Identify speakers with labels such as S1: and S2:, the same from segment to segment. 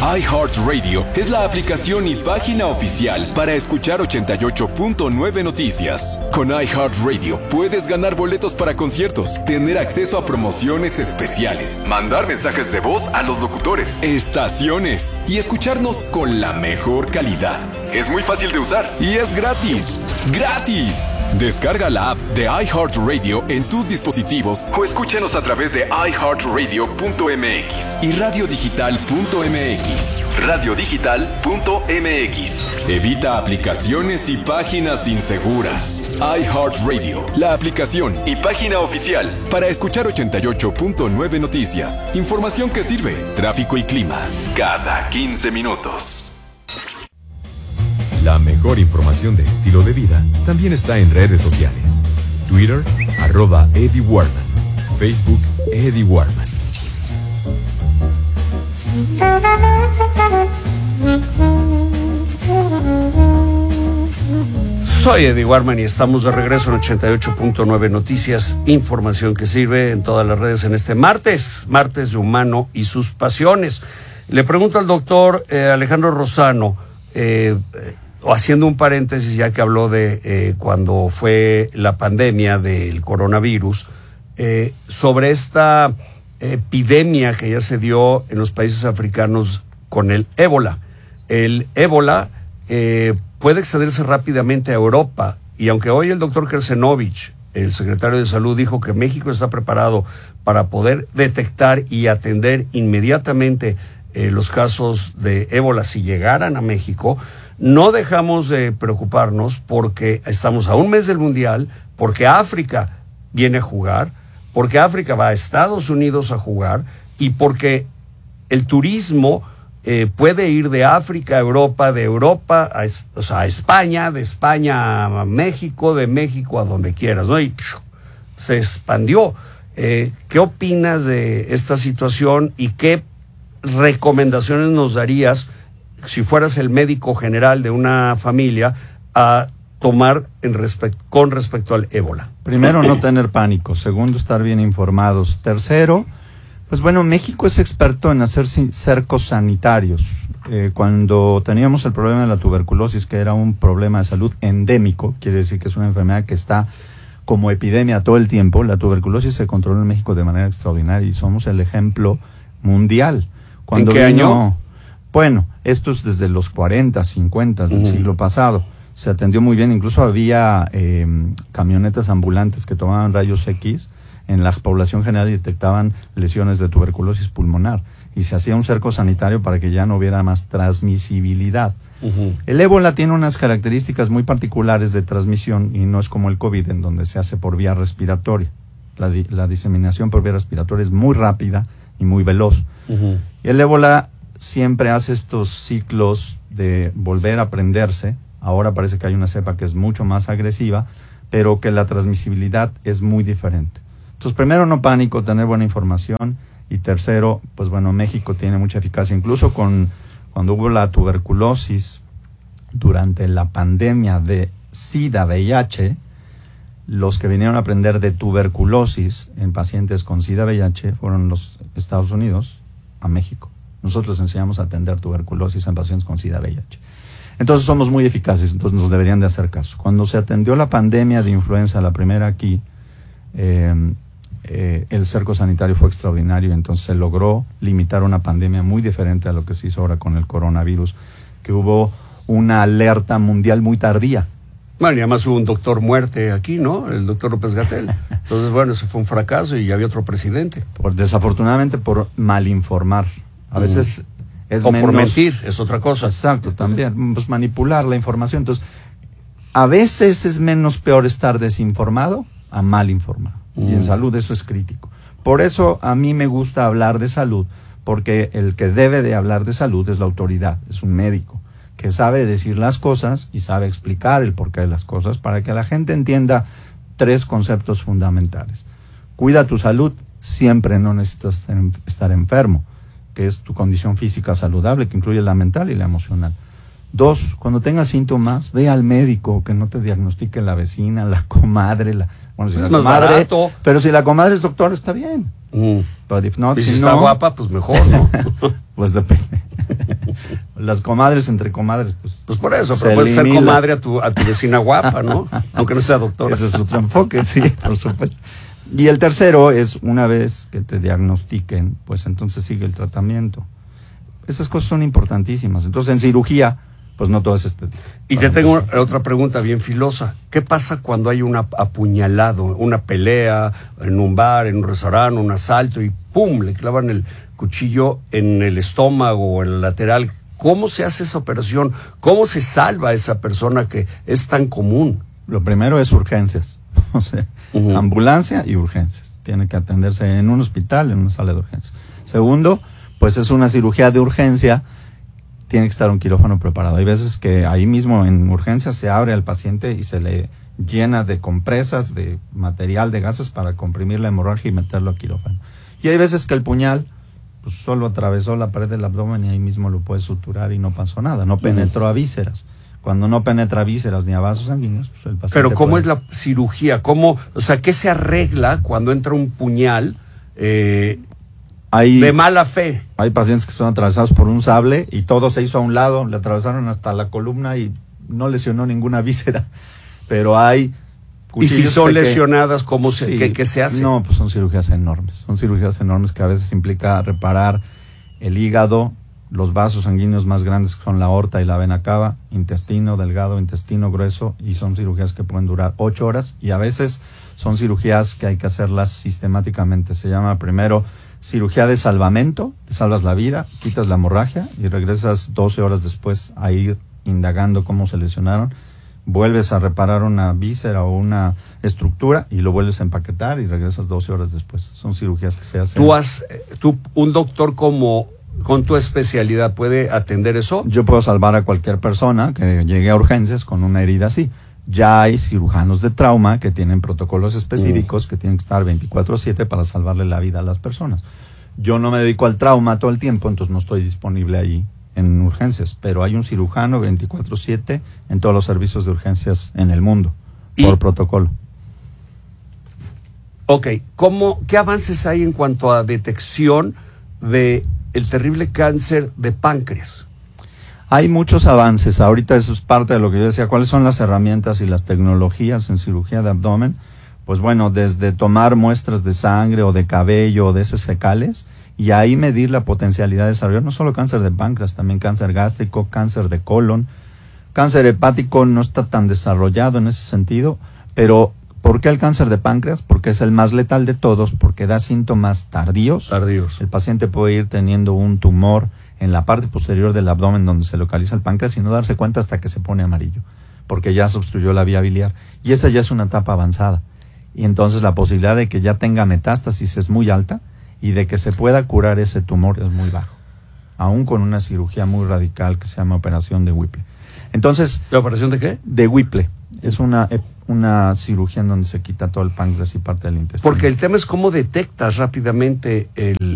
S1: iHeartRadio es la aplicación y página oficial para escuchar 88.9 Noticias. Con iHeartRadio puedes ganar boletos para conciertos, tener acceso a promociones especiales, mandar mensajes de voz a los locutores, estaciones y escucharnos con la mejor calidad. Es muy fácil de usar y es gratis. ¡Gratis! Descarga la app de iHeartRadio en tus dispositivos o escúchanos a través de iHeartRadio.mx y radiodigital.mx. Radiodigital.mx. Evita aplicaciones y páginas inseguras. iHeartRadio, la aplicación y página oficial para escuchar 88.9 Noticias. Información que sirve, tráfico y clima, cada 15 minutos.
S2: La mejor información de estilo de vida también está en redes sociales. Twitter, @Eddie Warman. Facebook, Eddie Warman.
S3: Soy Eddie Warman y estamos de regreso en 88.9 Noticias, información que sirve en todas las redes en este martes de humano y sus pasiones. Le pregunto al doctor Alejandro Rosano, haciendo un paréntesis ya que habló de cuando fue la pandemia del coronavirus, sobre esta epidemia que ya se dio en los países africanos con el ébola. El ébola puede excederse rápidamente a Europa, y aunque hoy el doctor Kersenovich, el secretario de Salud, dijo que México está preparado para poder detectar y atender inmediatamente los casos de ébola si llegaran a México, no dejamos de preocuparnos porque estamos a un mes del Mundial, porque África viene a jugar, porque África va a Estados Unidos a jugar y porque el turismo puede ir de África a Europa, de Europa a España, de España a México, de México a donde quieras, ¿no? Y se expandió. ¿Qué opinas de esta situación y qué recomendaciones nos darías si fueras el médico general de una familia a tomar con respecto al ébola?
S4: Primero, no tener pánico. Segundo, estar bien informados. Tercero, pues bueno, México es experto en hacer cercos sanitarios. Cuando teníamos el problema de la tuberculosis, que era un problema de salud endémico, quiere decir que es una enfermedad que está como epidemia todo el tiempo, la tuberculosis se controla en México de manera extraordinaria y somos el ejemplo mundial.
S3: ¿En qué año?
S4: Bueno, esto es desde los 40, 50 del siglo pasado. Se atendió muy bien, incluso había camionetas ambulantes que tomaban rayos X en la población general y detectaban lesiones de tuberculosis pulmonar. Y se hacía un cerco sanitario para que ya no hubiera más transmisibilidad. El ébola tiene unas características muy particulares de transmisión y no es como el COVID, en donde se hace por vía respiratoria. La diseminación por vía respiratoria es muy rápida y muy veloz. Y el ébola siempre hace estos ciclos de volver a prenderse. Ahora parece que hay una cepa que es mucho más agresiva, pero que la transmisibilidad es muy diferente. Entonces, primero, no pánico, tener buena información. Y tercero, pues bueno, México tiene mucha eficacia. Incluso cuando hubo la tuberculosis durante la pandemia de SIDA-VIH, los que vinieron a aprender de tuberculosis en pacientes con SIDA-VIH fueron los Estados Unidos a México. Nosotros enseñamos a atender tuberculosis en pacientes con SIDA-VIH. Entonces somos muy eficaces, entonces nos deberían de hacer caso. Cuando se atendió la pandemia de influenza, la primera aquí, el cerco sanitario fue extraordinario y entonces se logró limitar una pandemia muy diferente a lo que se hizo ahora con el coronavirus, que hubo una alerta mundial muy tardía.
S3: Bueno, y además hubo un doctor muerte aquí, ¿no? El doctor López-Gatell. Entonces, bueno, eso fue un fracaso y ya había otro presidente.
S4: Desafortunadamente por malinformar. A veces es
S3: o
S4: menos...
S3: por mentir, es otra cosa.
S4: Exacto, también. Pues manipular la información. Entonces, a veces es menos peor estar desinformado a mal informado. Y en salud eso es crítico. Por eso a mí me gusta hablar de salud, porque el que debe de hablar de salud es la autoridad, es un médico, que sabe decir las cosas y sabe explicar el porqué de las cosas para que la gente entienda tres conceptos fundamentales. Cuida tu salud, siempre no necesitas estar enfermo, que es tu condición física saludable, que incluye la mental y la emocional. 2, cuando tengas síntomas, ve al médico, que no te diagnostique la vecina, la comadre, bueno, si
S3: es
S4: la
S3: más
S4: comadre,
S3: barato.
S4: Pero si la comadre es doctor, está bien. But if not,
S3: y si está guapa, pues mejor, ¿no?
S4: Pues depende. las comadres entre comadres,
S3: pues por eso, pero puedes ser comadre a tu vecina guapa, ¿no? Aunque no sea doctora.
S4: Ese es otro enfoque, sí, por supuesto. Y el tercero es, una vez que te diagnostiquen, pues entonces sigue el tratamiento. Esas cosas son importantísimas. Entonces, en cirugía, pues no todo es estética.
S3: Y te tengo otra pregunta bien filosa. ¿Qué pasa cuando hay un apuñalado, una pelea en un bar, en un restaurante, un asalto, y ¡pum!, le clavan el cuchillo en el estómago o en el lateral? ¿Cómo se hace esa operación? ¿Cómo se salva a esa persona que es tan común?
S4: Lo primero es urgencias. O sea, ambulancia y urgencias. Tiene que atenderse en un hospital, en una sala de urgencias. Segundo, pues es una cirugía de urgencia, tiene que estar un quirófano preparado. Hay veces que ahí mismo en urgencias se abre al paciente y se le llena de compresas, de material, de gases para comprimir la hemorragia y meterlo a quirófano. Y hay veces que el puñal pues solo atravesó la pared del abdomen y ahí mismo lo puedes suturar y no pasó nada, no penetró a vísceras. Cuando no penetra vísceras ni a vasos sanguíneos, pues el paciente...
S3: Pero ¿cómo es la cirugía? ¿Cómo, o sea, qué se arregla cuando entra un puñal de mala fe?
S4: Hay pacientes que son atravesados por un sable y todo se hizo a un lado, le atravesaron hasta la columna y no lesionó ninguna víscera. Pero hay...
S3: ¿Y si son lesionadas, cómo qué se hace?
S4: No, pues son cirugías enormes. Son cirugías enormes que a veces implica reparar el hígado, los vasos sanguíneos más grandes que son la aorta y la vena cava, intestino delgado, intestino grueso, y son cirugías que pueden durar 8 horas y a veces son cirugías que hay que hacerlas sistemáticamente. Se llama primero cirugía de salvamento, te salvas la vida, quitas la hemorragia y regresas 12 horas después a ir indagando cómo se lesionaron. Vuelves a reparar una víscera o una estructura y lo vuelves a empaquetar y regresas 12 horas después. Son cirugías que se hacen.
S3: Un doctor con tu especialidad puede atender eso?
S4: Yo puedo salvar a cualquier persona que llegue a urgencias con una herida así. Ya hay cirujanos de trauma que tienen protocolos específicos que tienen que estar 24/7 para salvarle la vida a las personas. Yo no me dedico al trauma todo el tiempo, entonces no estoy disponible ahí en urgencias, pero hay un cirujano 24/7 en todos los servicios de urgencias en el mundo, por protocolo.
S3: Ok, ¿qué avances hay en cuanto a detección de el terrible cáncer de páncreas?
S4: Hay muchos avances. Ahorita eso es parte de lo que yo decía. ¿Cuáles son las herramientas y las tecnologías en cirugía de abdomen? Pues bueno, desde tomar muestras de sangre o de cabello o de heces fecales y ahí medir la potencialidad de desarrollar no solo cáncer de páncreas, también cáncer gástrico, cáncer de colon. Cáncer hepático no está tan desarrollado en ese sentido, pero ¿por qué el cáncer de páncreas? Porque es el más letal de todos, porque da síntomas tardíos. El paciente puede ir teniendo un tumor en la parte posterior del abdomen donde se localiza el páncreas y no darse cuenta hasta que se pone amarillo, porque ya se obstruyó la vía biliar. Y esa ya es una etapa avanzada. Y entonces la posibilidad de que ya tenga metástasis es muy alta y de que se pueda curar ese tumor es muy bajo, aún con una cirugía muy radical que se llama operación de Whipple. Entonces,
S3: ¿la operación de qué?
S4: De Whipple. Es una cirugía en donde se quita todo el páncreas y parte del intestino.
S3: Porque el tema es cómo detectas rápidamente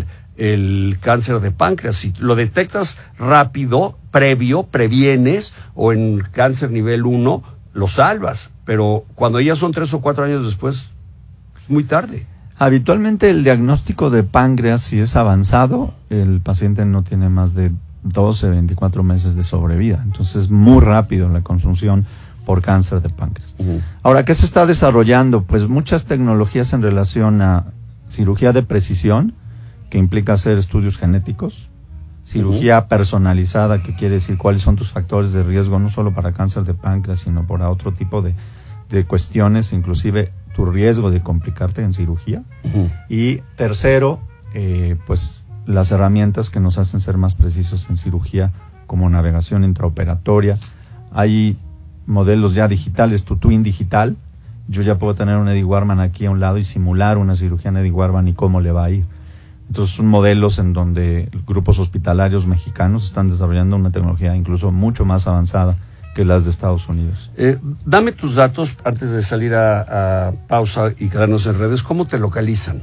S3: el cáncer de páncreas. Si lo detectas rápido, previenes, o en cáncer nivel 1, lo salvas. Pero cuando ya son 3 o 4 años después, es muy tarde.
S4: Habitualmente el diagnóstico de páncreas, si es avanzado, el paciente no tiene más de 12, 24 meses de sobrevida. Entonces es muy rápido la consunción por cáncer de páncreas. Ahora, ¿qué se está desarrollando? Pues muchas tecnologías en relación a cirugía de precisión, que implica hacer estudios genéticos, cirugía personalizada, que quiere decir cuáles son tus factores de riesgo, no solo para cáncer de páncreas, sino para otro tipo de cuestiones, inclusive tu riesgo de complicarte en cirugía. Y tercero, pues las herramientas que nos hacen ser más precisos en cirugía, como navegación intraoperatoria. Hay modelos ya digitales, tu twin digital. Yo ya puedo tener un Eddie Warman aquí a un lado y simular una cirugía en Eddie Warman y cómo le va a ir. Entonces son modelos en donde grupos hospitalarios mexicanos están desarrollando una tecnología incluso mucho más avanzada que las de Estados Unidos.
S3: Dame tus datos antes de salir a pausa y quedarnos en redes. ¿Cómo te localizan?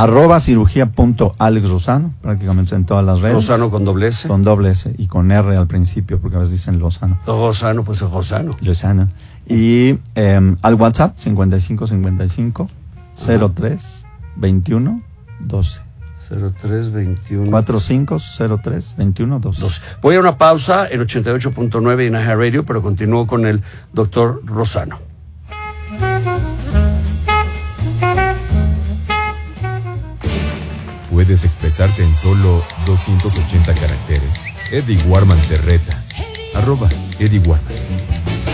S4: @cirugía.alexrosano, prácticamente en todas las redes.
S3: Rosano con doble S.
S4: Con doble S y con R al principio, porque a veces dicen Lozano.
S3: Rosano, pues es Rosano.
S4: Lozano. Y al WhatsApp 5555 03 21 12.
S3: 0321
S4: 4503-2112.
S3: Voy a una pausa en 88.9 en iHeart Radio, pero continúo con el doctor Rosano.
S2: ¿Puedes expresarte en solo 280 caracteres? Eddie Warman te reta. @Eddie Warman.